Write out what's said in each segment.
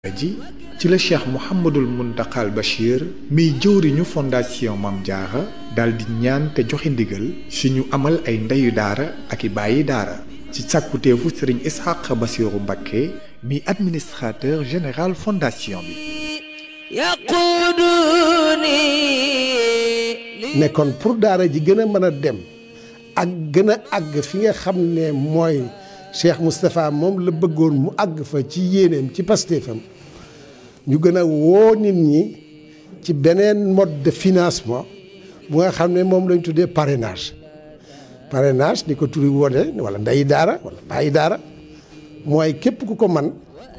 ji ci la Cheikh Mouhamadul Mountakha Bachir miy jëwriñu fondation Mame Diarra dal di ñaan te joxe ndigal suñu amal ay ndeyu daara ak i bàyyi daara ci sàkkuteefu Serigne Ishaq Bassirou Mbacké mi administrateur général fondation bi nekkoon pour daara ji gën a mën a dem ak gën a àgg fi nga xam ne mooy Cheikh Moustapha moom la bëggoon mu àgg fa ci yéeneem ci pastéefam ñu gën a woo nit ñi ci beneen mode de financement bu nga xam ne moom lañ tuddee parrainage ni ko turi wone wala ndeyi daara wala bàyyi daara mooy képp ku ko man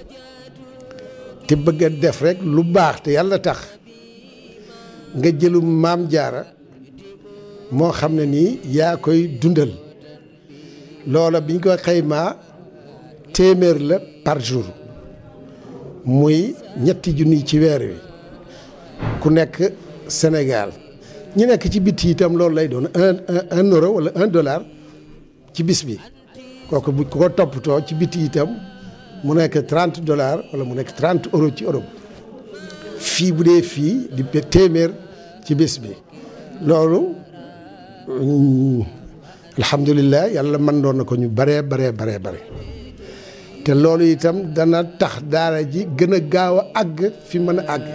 te bëgg a def rek lu baax te yàlla tax nga jëlum Maam Jaara moo xam ne nii yaa koy dundal loola biñ ko xaymaa téeméer la par jour muy ñetti junni ci weer wi ku nekk Sénégal ñi nekk ci biti itam loolu lay doon un euro wala $1 ci bis bi kooku bu ko toppatoo ci biti itam mu nekk $30 wala mu nekk 30 euros ci Europe fii bu dee fii di téeméer ci bis bi loolu alhamdulilah yàlla mën doon na ko ñu bare te loolu itam dana tax daara ji gën a gaaw a àgg fi mën a àgg.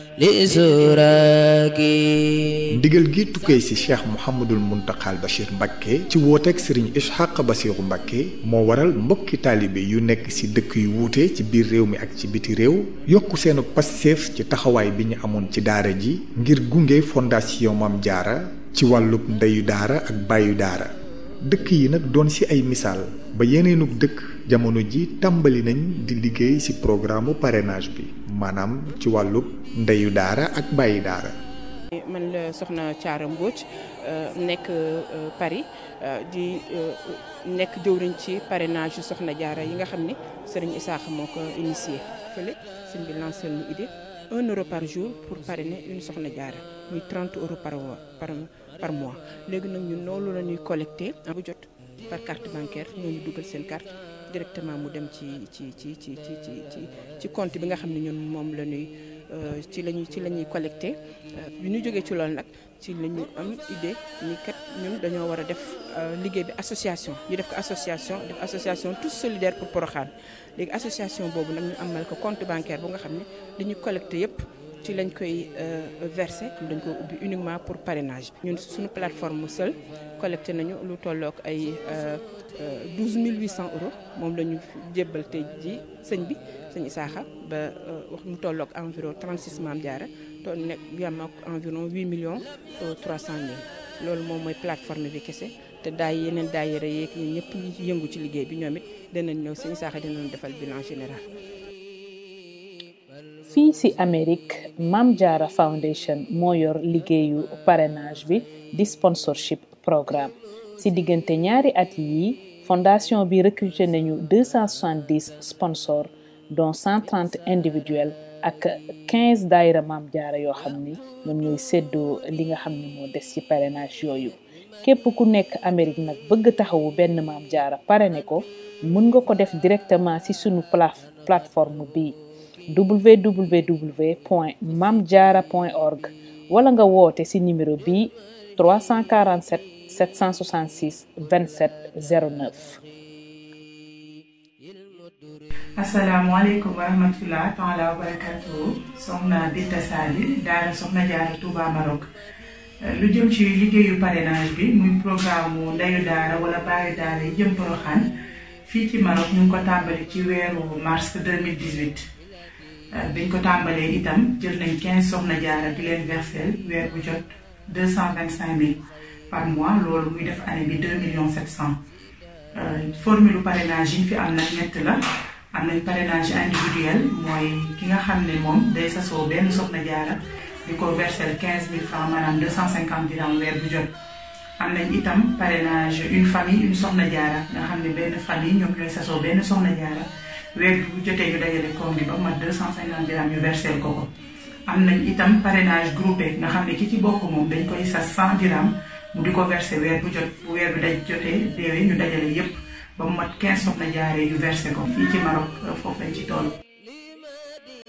ndigal gi tukkee ci Cheikh Mouhamadul Mountakha Bachir Mbacké ci wooteeg Serigne Ishaq Bassirou Mbacké moo waral mbokki taalibe yu nekk ci dëkk yu wuute ci biir réew mi ak ci biti réew yokku seenu passeef ci taxawaay bi ñu amoon ci daara ji ngir gunge fondation Mame Diarra ci wàllub ndeyu daara ak bàyyu daara dëkk yi nag doon ci ay misaal ba yeneenug dëkk jamono ji tàmbali nañ di liggéey ci programme parrainage bi maanaam ci wàllub ndeyu daara ak bàyyi daara. man la soxna Thiara Mbodj nekk Paris di nekk jëwriñ ci parrainage yu soxna Diarra yi nga xam ne Serigne Issakha moo ko initié fële sëñ bi lancé ñu idée €1 par jour pour parrainer une soxna Diarra muy 30 euros par mois léegi nag ñun loolu la ñuy collecté bu jot par carte bancaire ñooñu dugal seen carte directement mu dem ci compte bi nga xam ne ñun moom la ñuy ci la ñuy collecté bi ñu jógee ci loolu nag ci la ñu am idée ni kat ñun dañoo war a def liggéey bi association ñu def ko association tous solidaires pour Porokhane léegi association boobu nag ñu amal ko compte bancaire bu nga xam ne dañuy collecté yépp ci lañ koy versé dañ ko ubbi uniquement pour parrainage bi ñun suñu plateforme seul collecté nañu lu tollook ay 12 800 euros moom la ñu jébbal tey ji sëñ Issakha ba wax mu tollook environ 36 Mame Diarra to nekk yam ak environ 8 millions 300 mille loolu moom mooy plateforme bi kese te yeneen daayira yeeg ñun ñëpp ñi yëngu ci liggéey bi ñoom it danañ ñëw sëñ Issakha dinañ defal bilan général. fii ci Amérique Mame Diarra Foundation moo yor liggéeyu parrainage bi di sponsorship programme ci diggante ñaari at yi fondation bi recruté nañu 270 sponsors dont 130 individuels ak 15 daayira Mame Diarra yoo xam ni ñoom ñooy séddoo li nga xam ne moo des ci parrainage yooyu képp ku nekk Amérique nag bëgg taxawu benn Mame Diarra parrainé ko mën nga ko def directement ci sunu plateforme bi www.mamediarra.org wala nga woote ci numéro bi 347 766 27 09. asalaamaaleykum wa rahmatulah taala wa barakatuhu soxna Binta Sali daara soxna Diarra Touba Maroc lu jëm ci liggéeyu parrainage bi muy programme mu ndeyu daara wala bàyyi daara yi jëm Porokhane fii ci Maroc ñu ngi ko tàmbali ci weeru mars 2018 biñ ko tàmbalee itam jël nañ 15 soxna Diarra di leen versel weer bu jot 225 000 par mois loolu muy def année bi 2 700 000 formule parrainage yi fi am nag ñett la am nañ parrainage individuel mooy ki nga xam ne moom day sasoo benn soxna Diarra di ko versel 15 000 francs maanaam 250 dirhams weer bu jot am nañ itam parrainage une famille une soxna Diarra nga xam ne benn famille ñoom ñooy sasoo benn soxna Diarra weer bu jotee ñu dajale koom gi ba mat 250 dirhams ñu versel ko. am nañ itam parrainage groupé nga xam ne ki ci bokk moom dañ koy sas 100 dirhams mu di ko verser weer bu jot bu weer bi daj jotee deewee ñu dajale yépp ba mu mat 15 soxna Diarra yu versé ko fii ci Maroc foofu lañ ci toll.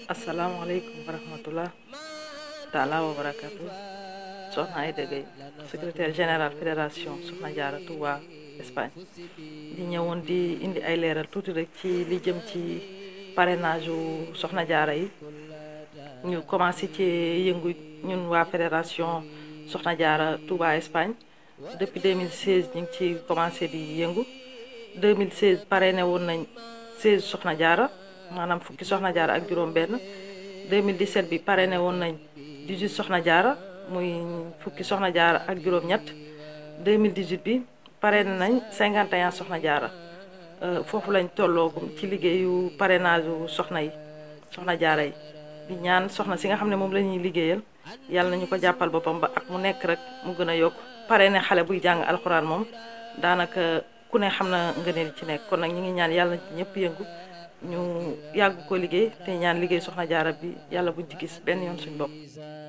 asalaamaaleykum wa rahmatullah taala wa barakatu. Soxna Aïda Gueye, secrétaire général fédération Soxna Jaara Touba Espagne, di ñëwoon di indi ay leeral tuuti rek ci li jëm ci parrainage u Soxna Jaara yi. ñu commencé ci yëngu ñun waa fédération Soxna Jaara Touba Espagne depuis 2016 ñu ngi ci commencé di yëngu. 2016 parrainé woon nañ 16 Soxna Jaara maanaam fukki Soxna Jaara ak juróom benn. 2017 bi parrainé woon nañ 18 Soxna Jaara muy fukki Soxna Jaara ak juróom ñett. 2018 bi parrainé nañ 51 Soxna Jaara. foofu lañ tolloogum ci liggéeyu parrainage u soxna yi Soxna Jaara yi di ñaan soxna si nga xam ne moom la ñuy liggéeyal yàlla nañu ko jàppal boppam ba ak mu nekk rek mu gën a yokk. parrainé xale buy jàng alxuraan moom daanaka ku ne xam na ngëneel ci nekk kon nag ñu ngi ñaan yàlla na ci ñëpp yëngu ñu yàgg ko liggéey te ñaan liggéey Soxna Jaara bi yàlla buñ ci gis benn yoon suñ bopp.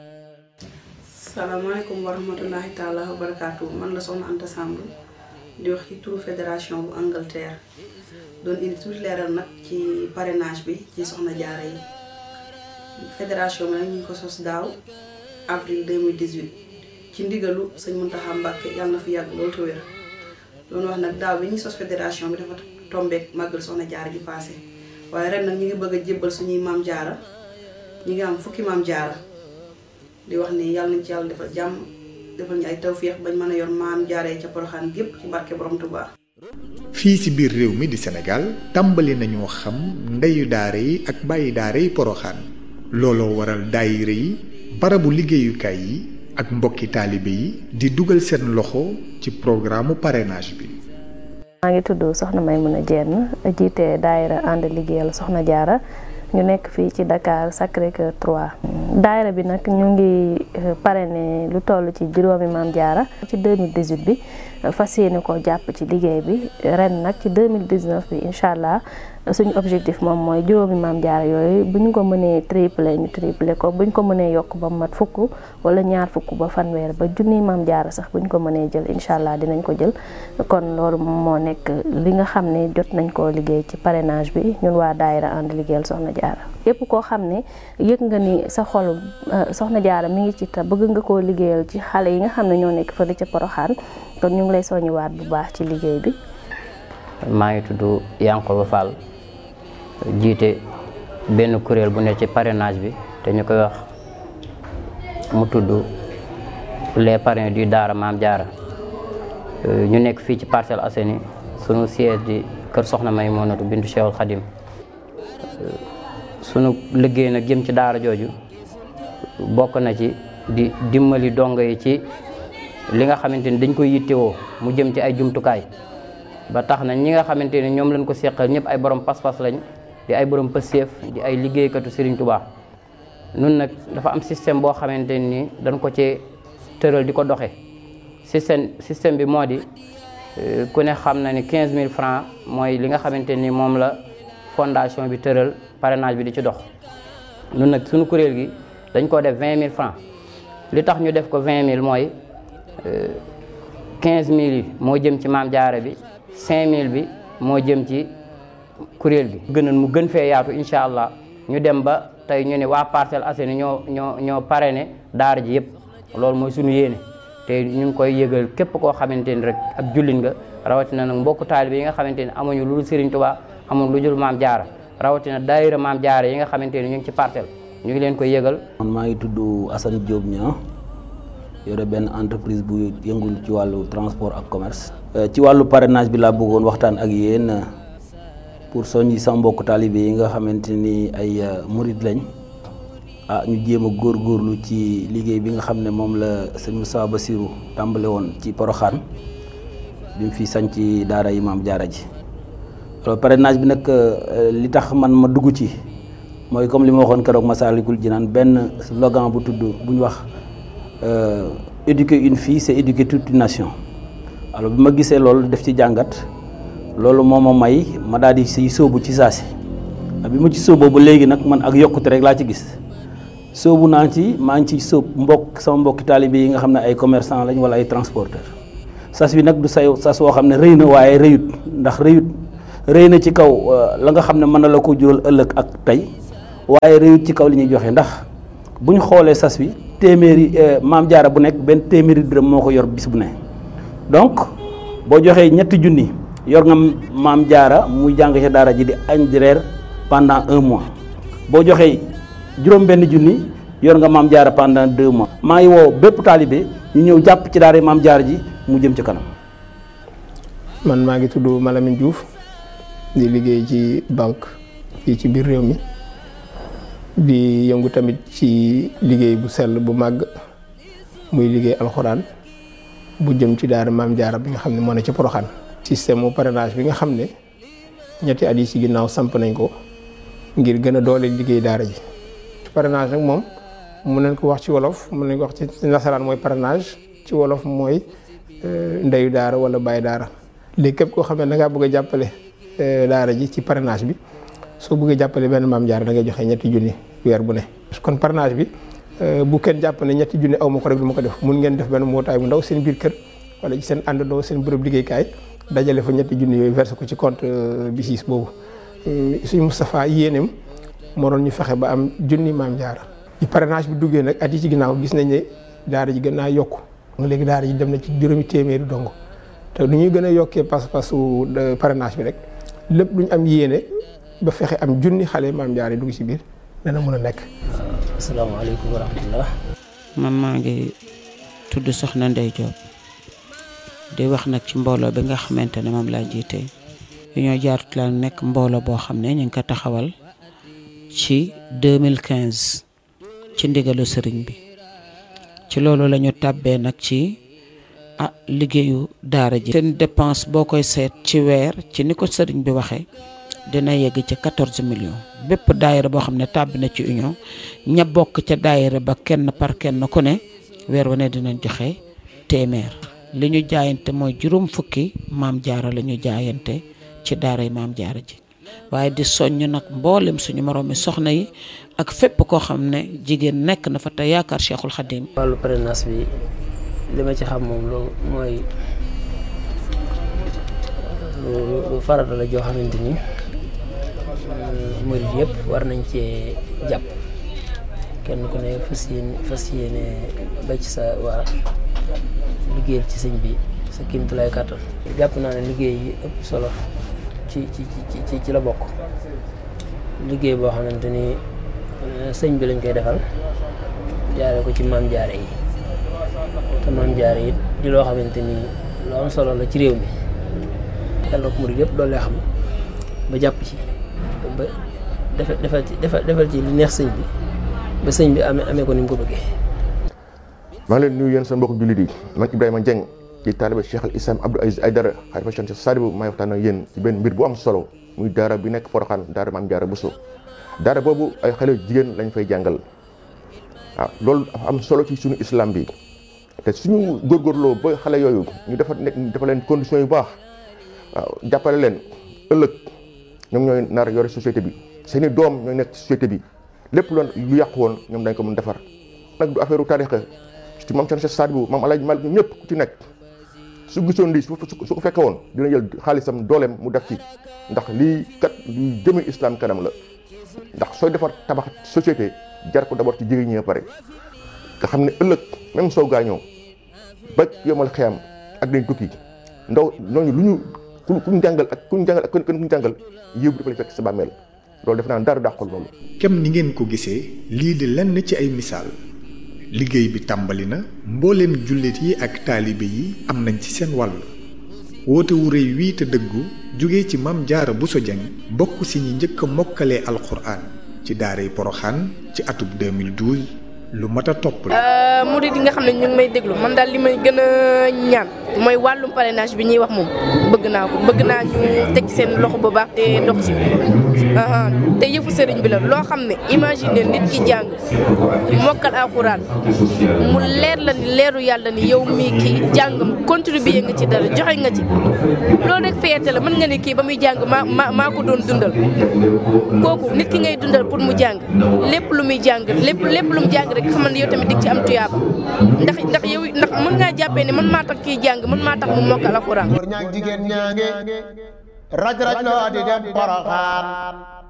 salaamaaleykum wa rahmatullahi taala wa barakaatu man la Soxna Anta Samb di wax ci turu fédération bu Angleterre doon indi tuuti leeral nag ci parrainage bi ci Soxna Jaara yi. fédération bi nag ñu ngi ko sos daaw avril 2018 ci ndigalu sëñ Muntaxa Mbàkke yàlla na fi yàgg loolu te wér. doon wax nag daaw bi ñuy sos fédération bi dafa tombeek màggal Soxna Jaara gi passé waaye ren nag ñu ngi bëgg a jébbal suñuy maam jaara ñu ngi am fukki maam jaara di wax ni yàlla nañ ci yàlla defal jàmm defal ñu ay tawféex bañ mën a yor maam jaaree ca Poroxaan gépp ci barke borom Tuubaa. fii ci biir réew mi di Sénégal tàmbali nañoo xam ndeyu daara yi ak bàyyi daara yi Poroxaan looloo waral daayira yi barabu liggéeyukaay yi ak mbokki taalibe yi di dugal seen loxo ci programme parrainage bi. maa ngi tudd Soxna Maymuna Jenn jiite daayira ànd liggéeyal Soxna Jaara ñu nekk fii ci Dakar Sacré-Cœur 3. daayira bi nag ñu ngi parrainé lu toll ci juróomi maam jaara ci 2018 bi fas yéene ko jàpp ci liggéey bi ren nag ci 2019 bi incha allah suñu objectif moom mooy juróomi maam jaara yooyu bu ñu ko mënee triplé ñu triplé ko bu ñu ko mënee yokk ba mat fukk wala ñaar fukk ba fanweer ba junniy maam jaara sax bu ñu ko mënee jël incha allah dinañ ko jël. kon loolu moo nekk li nga xam ne jot nañ koo liggéey ci parrainage bi ñun waa daayira ànd liggéeyal Soxna Jaara. képp koo xam ne yëg nga ni sa xol Soxna Jaara mi ngi ci ta bëgg nga koo liggéeyal ci xale yi nga xam ne ñoo nekk fële ca Poroxaan kon ñu ngi lay soññiwaat bu baax ci liggéey bi. maa ngi tudd Yankoba Fall jiite benn kuréel bu ne ci parrainage bi te ñu koy wax mu tudd les parrains du Daara Maam Jaara ñu nekk fii ci Parcelles Assainies sunu siège di kër Soxna Maymunatu bintu Cheikhul Khadim sunu liggéey nag jëm ci daara jooju bokk na ci di dimbali dongo yi ci li nga xamante ni dañ koy yittewoo mu jëm ci ay jumtukaay ba tax na ñi nga xamante ni ñoom lañ ko seqal ñëpp ay borom pas-pas lañ di ay borom pëseef di ay liggéeykatu Serigne Touba. nun nag dafa am système boo xamante ni dañ ko ci tëral di ko doxe système bi moo di ku ne xam na ni 15000 francs mooy li nga xamante ni moom la fondation bi tëral parrainage bi di ci dox. nun nag suñu kuréel gi dañ ko def 20000 francs li tax ñu def ko 20000 mooy 15000 yi moo jëm ci maam jaara bi 5000 bi moo jëm ci kuréel gi. gënoon mu gën fee yaatu incha allah ñu dem ba tey ñu ne waa Parcelles Assainies ñoo parrainé daara ji yëpp loolu mooy suñu yéene te ñu ngi koy yëgal képp koo xamante ni rek ab jullit nga rawatina nag mbokku taalibe yi nga xamante ni amuñu lu Serigne Touba amuñu lu jul maam jaara rawatina daayira maam jaara yi nga xamante ni ñu ngi ci parcelle ñu ngi leen koy yëgal. man maa ngi tudd Assane Diop Niang yore benn entreprise bu yëngul ci wàllu transport ak commerce. ci wàllu parrainage bi laa bëggoon waxtaan ak yéen pour soññi sama mbokku taalibe yi nga xamante ni ay murid lañ ñu jéem a góorgóorlu ci liggéey bi nga xam ne moom la sëñ Moussa Bassirou tàmbale woon ci Poroxaan bi mu fi sañ ci daara yi maam jaara ji. alors parrainage bi nag li tax man ma dugg ci mooy comme li ma waxoon keroog Massalikul Jinaan benn slogan bu tudd bu ñu wax éduquer une fille c'est éduquer toute une nation. alors bi ma gisee loolu def ci jàngat loolu moo ma may ma daal di siy sóobu ci saasi bi ma ci sóoboo ba léegi nag man ak yokkute rek laa ci gis sóobu naa ci maa ngi ci sóob sama mbokki taalibe yi nga xam ne ay commerçant lañ wala ay transporteur sas bi nag du sas woo xam ne rëy na waaye rëyut ndax rëy na ci kaw la nga xam ne mën na la ko jural ëllëg ak tey waaye réyut ci kaw li ñuy joxe ndax bu ñu xoolee sas wi téeméeri maam jaara bu nekk benn téeméeri dërëm moo ko yor bis bu ne donc boo joxee ñetti junni yor nga maam jaara muy jàng ci daara ji di añ di reer pendant 1 mois boo joxee juróom benn junni yor nga maam jaara pendant 2 mois. maa ngi woo bépp taalibe ñu ñëw jàpp ci daara maam jaara ji mu jëm ci kanam. man maa ngi tudd Malamine Diouf di liggéey ci banque fii ci biir réew mi di yëngu tamit ci liggéey bu sell bu màgg muy liggéey alxuraan bu jëm ci daara maam jaara bi nga xam ne moo ne ci Poroxaan. système mu parrainage bi nga xam ne ñetti at yi ci ginnaaw samp nañ ko ngir gën a doole liggéey daara ji. parrainage nag moom mun nañ ko wax ci wolof mun nañ ko wax ci nasaraan mooy parrainage ci wolof mooy ndeyu daara wala baay daara. léegi képp koo xam ne da ngaa bëgg a jàppale daara ji ci parrainage bi soo bëggee jàppale benn maam jaara da ngay joxe ñetti junni weer bu ne. kon parrainage bi bu kenn jàpp ne ñetti junni aw ma ko rek du ma ko def mun ngeen def benn mbootaay bu ndaw seen biir kër wala ci seen àndandoo seen bërëb liggéeykaay dajale fa ñetti junni yooyu versé ko ci compte BICIS boobu. suñu Moustapha yéeneem moo doon ñu fexe ba am junni maam jaara. ci parrainage bi duggee nag at yi ci ginnaaw gis nañ ne daara ji gën naa yokku léegi daara ji dem na ci juróomi téeméeri dongo te nu ñuy gën a yokkee pas-pasu parrainage bi rek lépp lu ñu am yéene ba fexe am junni xale maam jaara dugg ci biir dana mën a nekk. asalaamaaleykum wa rahmatullah. man maa ngi tudd Soxna Ndey Diop di wax nag ci mbooloo bi nga xamante ne moom laa jiite Union Jaaratu la nekk mbooloo boo xam ne ñu ngi ko taxawal ci 2015 ci ndigalu sëriñ bi ci loolu la ñu tàbbee nag ci liggéeyu daara ji. seen dépense boo koy seet ci weer ci ni ko sëriñ bi waxee dina yegg ci 14 millions bépp daayira boo xam ne tàbbi na ci union ña bokk ca daayira ba kenn par kenn ku ne weer wu ne dinañ joxe téeméer. li ñu jaayante mooy juróom fukki maam jaara la ñu jaayante ci daara yi maam jaara ji waaye di soññ nag mboolem suñu moroomi soxna yi ak fépp koo xam ne jigéen nekk na fa te yaakaar Cheikhul Khadim. wàllu parrainage bi li ma ci xam moom loolu mooy lu farata la joo xamante ni murid yëpp war nañ cee jàpp kenn ku ne fas yéene bay ci sa waa liggéeyal ci sëñ bi sa kéemtulaay kàttan. jàpp naa ne liggéey yi ëpp solo ci la bokk liggéey boo xamante ni sëñ bi lañ koy defal jaare ko ci maam jaare yi te maam jaare yi di loo xamante ni lu am solo la ci réew mi yàlla ko murid yëpp loolu lay xam ba jàpp ci ba defal ci li neex sëñ bi ba sëñ bi amee ko ni mu ko bëggee. maa ngi leen nuyu yéen seen mbokk jullit yi man Ibrahima Dieng ci taaliba Cheikh al Islam Abdou Aziz Aïdara xalifa Cheikh Sadibou maay waxtaan ak yéen ci benn mbir bu am solo muy daara bi nekk Porokhane daara Maam Jaara Bousso daara boobu ay xale jigéen lañ fay jàngal waaw loolu dafa am solo ci suñu islam bi te suñu góorgóorloo ba xale yooyu ñu dafa leen conditions yu baax waaw jàppale leen ëllëg ñoom ñooy nar yore société bi seeni doom ñooy nekk société bi lépp lu yàqu woon ñoom dañ ko mën defar nag du affaire u taarixa ci maam Cheikh Sadibou maam Alaaji Malik ñëpp ku ci nekk su gisoon lii su ko fekke woon dina jël xaalisam dooleem mu def ci ndax lii kat lu jëme islam kanam la ndax sooy defar tabax société jar ko d'abord ci jigéen ñi ba pare nga xam ne ëllëg même soo gaañoo ba yomal xeyam ak dañ tukki ndaw ñooñu lu ñu ku ñu jàngal ak ku ñu jàngal yëpp dafa lay fekk sa bàmmeel loolu def naa dara dàqul loolu. kem ni ngeen ko gisee lii di lenn ci ay misaal liggéey bi tàmbali na mbooleem jullit yi ak taalibe yi am nañ ci seen wàll woote wu rëy wii te dëggu jóge ci Maam Jaara Bousso Dieng bokk si ñi njëkk a mokkalee alxuraan ci daaray Porokhane ci atub 2012 lu mat a topp la. murid yi nga xam ne ñu ngi may déglu man daal li may gën a ñaan mooy wàllum parrainage bi ñuy wax moom bëgg naa ñu teg seen loxo bu baax te dox ci te yëfu sëriñ bi la loo xam ne imagine nit ki jàng mokkal alxuraan mu leer la ni leeru yàlla ni yow mii kii jàngam contribuer nga ci dara joxe nga ci loolu rek fayete la mën nga ne kii ba muy jàng maa ko doon dundal kooku nit ki ngay dundal pour mu jàng lépp lu muy jàng lépp lu mu jàng rek xamal ne yow tamit dig ci am tuyaaba ndax mën ngaa jàppee ne man maa tax kii jàng man maa tax mu mokkal alxuraan jigéen ñaange raj loo di dem Porokhane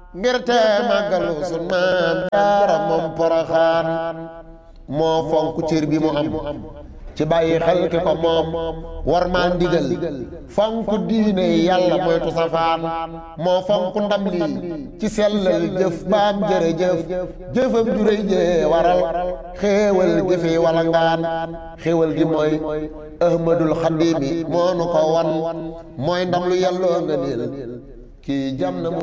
ngir te màggalu sun maam jaara moom Poroxaan moo fonk cër bi mu am ci bàyyi xel ki ko moom war maa ndigal fonk diine yàlla moytu safaan moo fonk ndam lii ci sellal jëf baam jërëjëf jëfam ju rëy jee waral xéewal gi fi walangaan xéewal gi mooy ahmadul xadimi moo nu ko wan mooy ndam lu yàlloo nga niil kii jam na